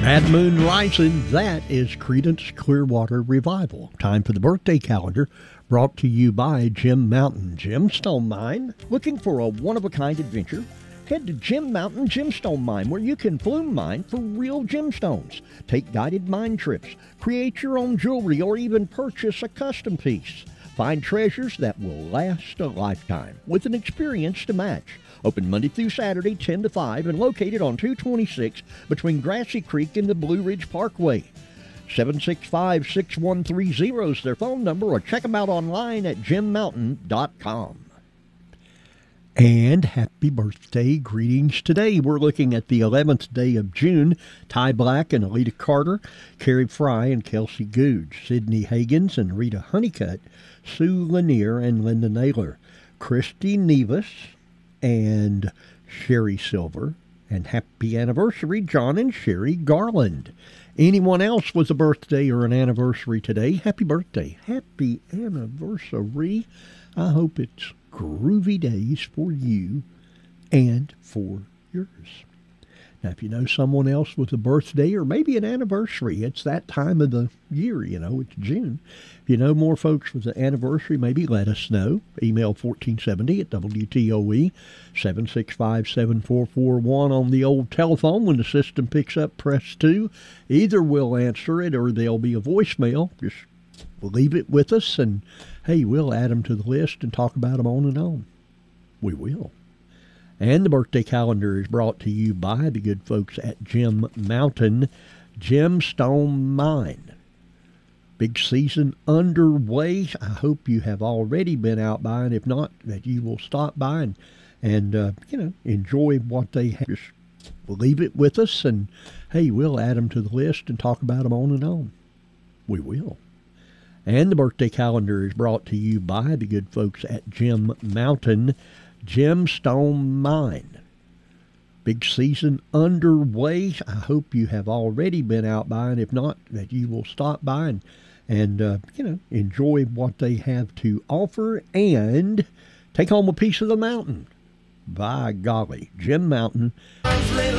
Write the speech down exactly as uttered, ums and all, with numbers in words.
At Moon Rising, that is Creedence Clearwater Revival. Time for the birthday calendar, brought to you by Jim Mountain Gemstone Mine. Looking for a one-of-a-kind adventure? Head to Jim Mountain Gemstone Mine, where you can flume mine for real gemstones. Take guided mine trips, create your own jewelry, or even purchase a custom piece. Find treasures that will last a lifetime with an experience to match. Open Monday through Saturday, ten to five, and located on two twenty-six between Grassy Creek and the Blue Ridge Parkway. seven six five, six one three zero is their phone number, or check them out online at jim mountain dot com. And happy birthday greetings today. We're looking at the eleventh day of June. Ty Black and Alita Carter, Carrie Fry and Kelsey Googe, Sydney Higgins and Rita Honeycutt, Sue Lanier and Linda Naylor, Christy Nevis and Sherry Silver, and happy anniversary, John and Sherry Garland. Anyone else with a birthday or an anniversary today, happy birthday, happy anniversary. I hope it's groovy days for you and for yours. Now, if you know someone else with a birthday or maybe an anniversary, it's that time of the year, you know, it's June. If you know more folks with an anniversary, maybe let us know. Email fourteen seventy at W T O E, seven six five, seven four four one on the old telephone. When the system picks up, press two. Either we'll answer it or there'll be a voicemail. Just leave it with us, and hey, we'll add them to the list and talk about them on and on. We will. And the birthday calendar is brought to you by the good folks at Jim Mountain Gemstone Mine. Big season underway. I hope you have already been out by, and if not, that you will stop by and, and uh, you know, enjoy what they have. Just leave it with us, and hey, we'll add them to the list and talk about them on and on. We will. And the birthday calendar is brought to you by the good folks at Jim Mountain Gemstone Mine. Big season underway. I hope you have already been out by, and if not, that you will stop by and, and uh, you know, enjoy what they have to offer and take home a piece of the mountain. By golly, Jim Mountain.